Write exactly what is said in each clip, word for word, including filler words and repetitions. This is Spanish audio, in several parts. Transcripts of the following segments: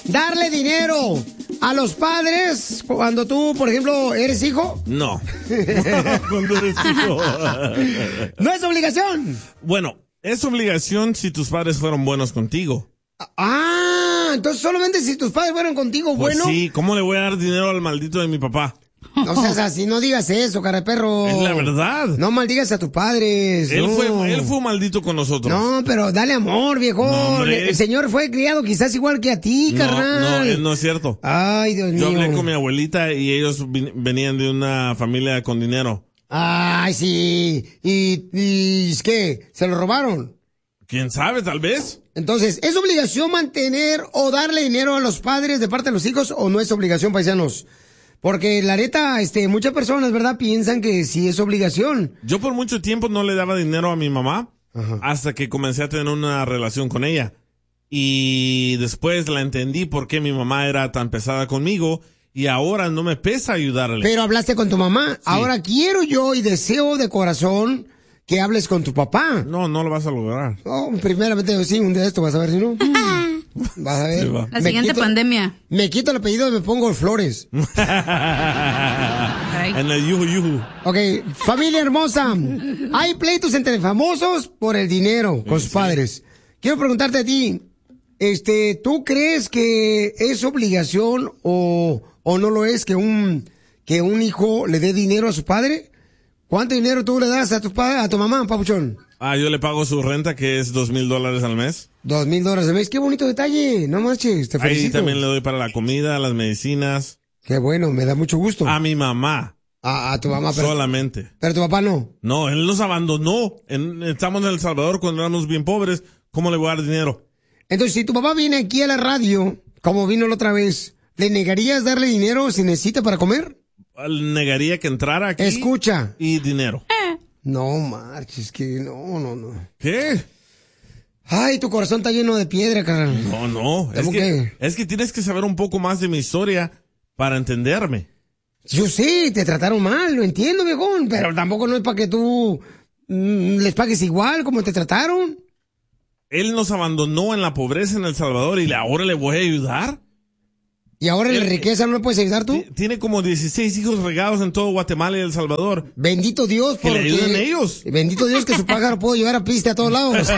darle dinero a los padres cuando tú, por ejemplo, eres hijo? No. Cuando eres hijo. ¿No es obligación? Bueno, es obligación si tus padres fueron buenos contigo. Ah, entonces solamente si tus padres fueron contigo Pues bueno. sí, ¿cómo le voy a dar dinero al maldito de mi papá? No seas así, no digas eso, cara de perro. Es la verdad. No maldigas a tus padres. Él, no. fue, él fue maldito con nosotros. No, pero dale amor, viejo. No, el señor fue criado quizás igual que a ti, no, carnal. No, él no es cierto. Ay, Dios mío. Yo hablé con mi abuelita y ellos venían de una familia con dinero. Ay, sí. ¿Y, y qué? ¿Se lo robaron? ¿Quién sabe, tal vez? Entonces, ¿es obligación mantener o darle dinero a los padres de parte de los hijos o no es obligación, paisanos? Porque la neta, este, muchas personas, ¿verdad?, piensan que sí es obligación. Yo por mucho tiempo no le daba dinero a mi mamá. Ajá. Hasta que comencé a tener una relación con ella. Y después la entendí por qué mi mamá era tan pesada conmigo. Y ahora no me pesa ayudarle. Pero hablaste con tu mamá. Sí. Ahora quiero yo y deseo de corazón que hables con tu papá. No, no lo vas a lograr. Oh, primeramente, sí, un día de esto vas a ver si no. Vas a ver. Sí, la siguiente quito, pandemia. Me quito el apellido y me pongo Flores. En el yuju yuju. Ok, familia hermosa. Hay pleitos entre famosos por el dinero con sus sí. padres. Quiero preguntarte a ti, este, ¿tú crees que es obligación o, o no lo es que un, que un hijo le dé dinero a su padre? ¿Cuánto dinero tú le das a tu padre, a tu mamá, papuchón? Ah, yo le pago su renta, que es dos mil dólares al mes. Dos mil dólares al mes, qué bonito detalle, no manches, te felicito. Ahí también le doy para la comida, las medicinas. Qué bueno, me da mucho gusto. A mi mamá. A, a tu mamá. Pero, solamente. Pero tu papá no. No, él nos abandonó. En, estamos en El Salvador cuando éramos bien pobres. ¿Cómo le voy a dar dinero? Entonces, si tu papá viene aquí a la radio, como vino la otra vez, ¿le negarías darle dinero si necesita para comer? Negaría que entrara aquí. Escucha. Y dinero. No marches, que no, no, no. ¿Qué? Ay, tu corazón está lleno de piedra, carnal. No, no. Es que, es que tienes que saber un poco más de mi historia para entenderme. Yo sé, te trataron mal, lo entiendo, viejón, pero tampoco no es para que tú mmm, les pagues igual como te trataron. Él nos abandonó en la pobreza en El Salvador y ahora le voy a ayudar. ¿Y ahora en la riqueza no le puedes ayudar tú? Tiene como dieciséis hijos regados en todo Guatemala y El Salvador. Bendito Dios, porque... Que le ayuden ellos. Bendito Dios que su pájaro puede llevar a piste a todos lados.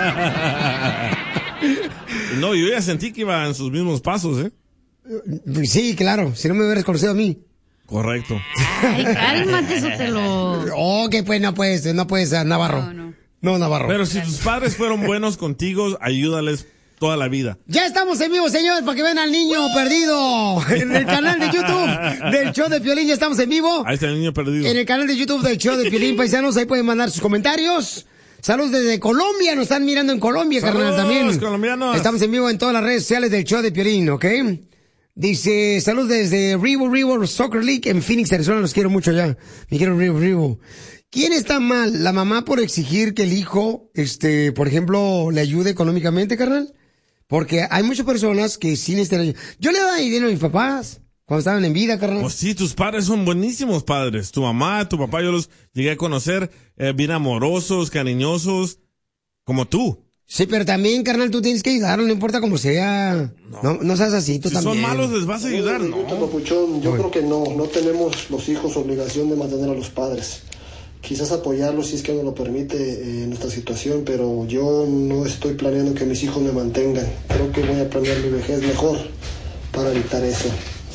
No, yo ya sentí que iba en sus mismos pasos, ¿eh? Sí, claro, si no me hubieras conocido a mí. Correcto. Ay, cálmate, Sotelo. Oh, que pues no puedes, no puedes, Navarro. No, no. No, Navarro. Pero si tus padres fueron buenos contigo, ayúdales toda la vida. Ya estamos en vivo, señores, para que vean al niño perdido. En el canal de YouTube del show de Piolín ya estamos en vivo. Ahí está el niño perdido. En el canal de YouTube del show de Piolín, paisanos, ahí pueden mandar sus comentarios. Saludos desde Colombia, nos están mirando en Colombia, Saludos, carnal, también. Colombianos. Estamos en vivo en todas las redes sociales del show de Piolín, ¿ok? Dice, saludos desde Rivo Rivo Soccer League en Phoenix, Arizona, los quiero mucho allá. Me quiero Rivo Rivo. ¿Quién está mal? ¿La mamá por exigir que el hijo, este, por ejemplo, le ayude económicamente, carnal? Porque hay muchas personas que sí necesitan ayuda. Yo le daba dinero a mis papás cuando estaban en vida, carnal. Pues sí, tus padres son buenísimos padres. Tu mamá, tu papá, yo los llegué a conocer eh, bien amorosos, cariñosos, como tú. Sí, pero también, carnal, tú tienes que ayudarlo, no importa cómo sea. No, no, no seas así, tú si también. Si son malos, les vas a ayudar, ¿no? Papuchón, yo creo que no, no tenemos los hijos obligación de mantener a los padres. Quizás apoyarlos si es que nos lo permite eh, nuestra situación, pero yo no estoy planeando que mis hijos me mantengan. Creo que voy a planear mi vejez mejor para evitar eso.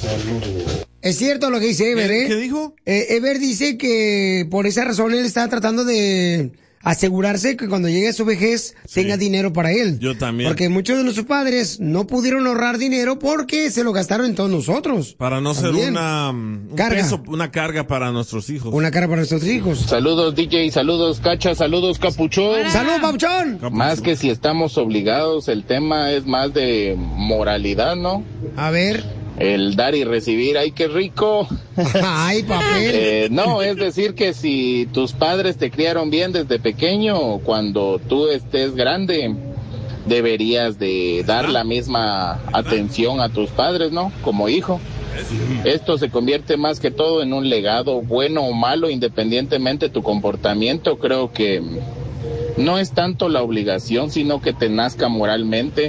Es cierto lo que dice Ever, ¿eh? ¿Qué dijo? Eh, Ever dice que por esa razón él está tratando de asegurarse que cuando llegue a su vejez sí. tenga dinero para él. Yo también. Porque muchos de nuestros padres no pudieron ahorrar dinero porque se lo gastaron en todos nosotros. Para no también. ser una un carga. Peso, una carga para nuestros hijos. Una carga para nuestros hijos. Saludos D J, saludos Cacha, saludos Capuchón. Saludos Papuchón. Más que si estamos obligados, el tema es más de moralidad, ¿no? A ver. El dar y recibir, ¡ay, qué rico! ¡Ay, papel! Eh, no, es decir que si tus padres te criaron bien desde pequeño, cuando tú estés grande, deberías de dar la misma atención a tus padres, ¿no? Como hijo. Esto se convierte más que todo en un legado, bueno o malo, independientemente de tu comportamiento. Creo que no es tanto la obligación, sino que te nazca moralmente.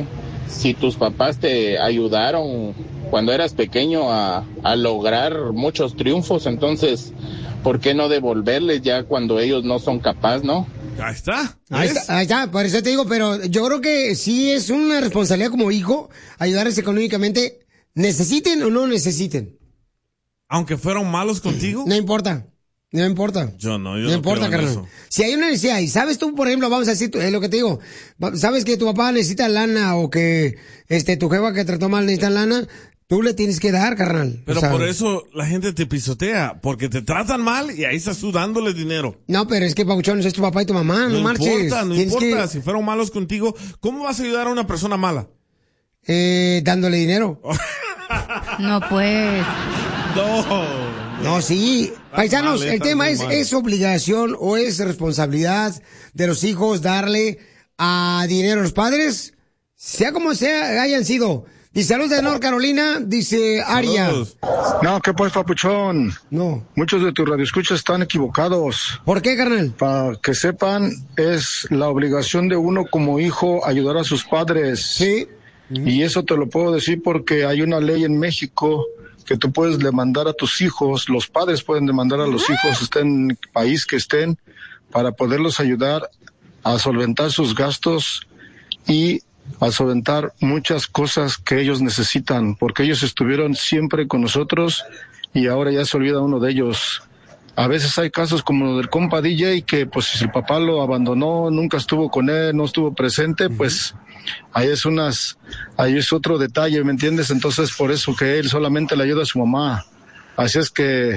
si tus papás te ayudaron cuando eras pequeño a, a lograr muchos triunfos, entonces, ¿por qué no devolverles ya cuando ellos no son capaces, no? Ahí está. Ahí está, ahí está, por eso te digo, pero yo creo que sí es una responsabilidad como hijo ayudarles económicamente, necesiten o no necesiten. Aunque fueron malos contigo. No importa. No importa. Yo no, yo no, no importa, creo en carnal. eso. Si hay una necesidad, y sabes tú, por ejemplo, vamos a decir, es lo que te digo, sabes que tu papá necesita lana o que este tu jefa que trató mal necesita lana, tú le tienes que dar, carnal. Pero o sea, por eso la gente te pisotea, porque te tratan mal y ahí estás tú dándoles dinero. No, pero es que, Pabuchón, es tu papá y tu mamá, no, No marches. importa, no Tienes importa. que- Si fueron malos contigo, ¿cómo vas a ayudar a una persona mala? Eh, dándole dinero. No, pues. No. No, sí. Paisanos, mal, el estás tema muy es, mal. ¿es obligación o es responsabilidad de los hijos darle a dinero a los padres? Sea como sea, hayan sido. Dice, saludos de North Carolina, dice Aria. Saludos. No, ¿qué pues, papuchón? No. Muchos de tus radioescuchas están equivocados. ¿Por qué, carnal? Para que sepan, es la obligación de uno como hijo ayudar a sus padres. Sí. Y eso te lo puedo decir porque hay una ley en México que tú puedes demandar a tus hijos, los padres pueden demandar a los hijos, estén en el país que estén, para poderlos ayudar a solventar sus gastos y a solventar muchas cosas que ellos necesitan, porque ellos estuvieron siempre con nosotros y ahora ya se olvida uno de ellos. A veces hay casos como lo del compa D J que pues si el papá lo abandonó, nunca estuvo con él, no estuvo presente, pues ahí es unas, ahí es otro detalle, ¿me entiendes? Entonces por eso que él solamente le ayuda a su mamá. Así es que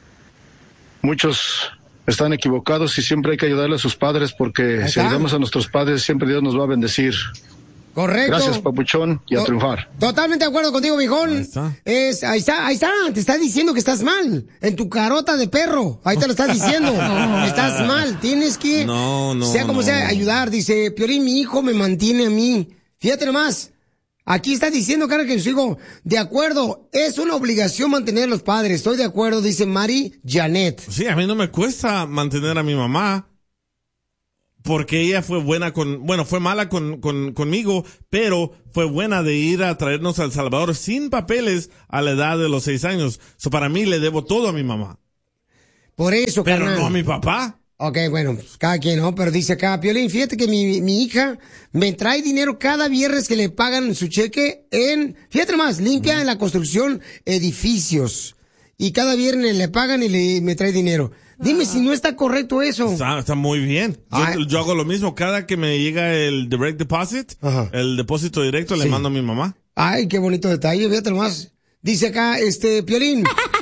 muchos están equivocados y siempre hay que ayudarle a sus padres porque si está. ayudamos a nuestros padres siempre Dios nos va a bendecir. Correcto. Gracias, papuchón, y a To- triunfar. Totalmente de acuerdo contigo, viejón. Ahí está. Es, ahí está, ahí está. Te está diciendo que estás mal. En tu carota de perro. Ahí te lo está diciendo. Estás mal. Tienes que, No, no, sea como no. sea, ayudar. Dice, Piolín, mi hijo me mantiene a mí. Fíjate nomás. Aquí está diciendo, cara, que su hijo, de acuerdo, es una obligación mantener a los padres. Estoy de acuerdo, dice Mari Janet. Sí, a mí no me cuesta mantener a mi mamá. Porque ella fue buena con, bueno, fue mala con, con, conmigo, pero fue buena de ir a traernos a El Salvador sin papeles a la edad de los seis años. So, para mí le debo todo a mi mamá. Por eso, Pero carnal. no a mi papá. Ok, bueno, pues, cada quien, ¿no? Pero dice acá, Piolín, fíjate que mi, mi hija me trae dinero cada viernes que le pagan su cheque en, fíjate más, limpia en la construcción edificios. Y cada viernes le pagan y le, me trae dinero. Dime si no está correcto eso. Está, está muy bien. Yo, Ay. yo hago lo mismo. Cada que me llega el direct deposit, Ajá. el depósito directo, Sí. le mando a mi mamá. Ay, qué bonito detalle, fíjate nomás. Dice acá, este, Piolín.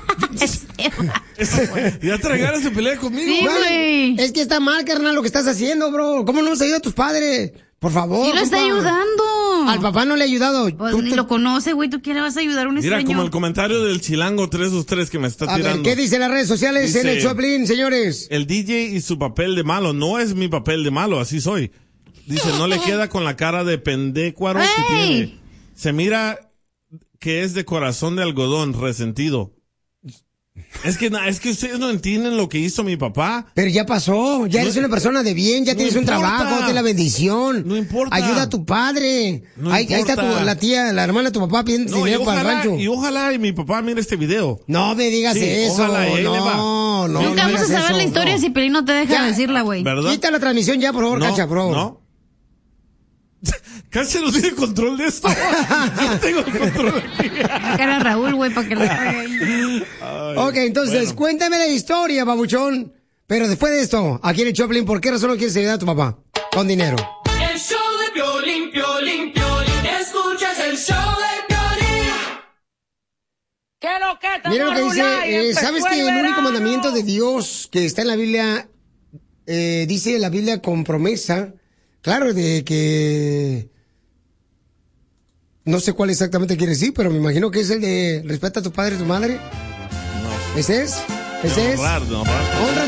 ¿Ya te regalas de pelea conmigo? Sí, güey. Es que está mal, carnal, lo que estás haciendo, bro. ¿Cómo no nos ayuda a tus padres? Por favor. Sí lo está compa. ayudando. Al papá no le ha ayudado. Pues Tú ni te- lo conoce, güey. ¿Tú qué le vas a ayudar a un Mira, extraño? como el comentario del chilango tres dos tres que me está A ver, tirando. ¿qué dice las redes sociales Dice- en el Choplin, señores? El D J y su papel de malo. No es mi papel de malo, así soy. Dice, no le queda con la cara de pendécuaro que ¡Ey! tiene. Se mira que es de corazón de algodón, resentido. Es que, na- es que ustedes no entienden lo que hizo mi papá. Pero ya pasó, ya No- eres una persona de bien, ya no tienes un importa. trabajo, tienes la bendición. No importa. Ayuda a tu padre. No ahí, ahí está importa. tu, la tía, la hermana de tu papá pidiendo No, y dinero para el ojalá, rancho. y ojalá y mi papá mire este video. No me digas Sí, eso. ojalá, y ahí le va. No, no, Nunca no vamos a digas saber eso, la historia no. si Pelín no te deja Ya. decirla, güey. ¿Verdad? Quita la transmisión ya, por favor, No, Cacha, bro. no. Casi no tiene control de esto. Yo tengo el control aquí. Cara a Raúl, güey, para que le pague ahí. Ay, Ok, entonces, bueno. cuéntame la historia, babuchón. Pero después de esto, aquí en el Choplin, ¿por qué razón no quieres ayudar a tu papá? Con dinero. El show de Piolín, Piolín, Piolín. Escuchas el show de Piolín. ¿Qué lo que Mira lo que dice, eh, ¿sabes que el único mandamiento de Dios que está en la Biblia, eh, dice la Biblia con promesa, claro, de que no sé cuál exactamente quiere decir, pero me imagino que es el de respeta a tu padre y tu madre? No. ¿Ese es? ¿Ese es? Raro, no, raro. Honra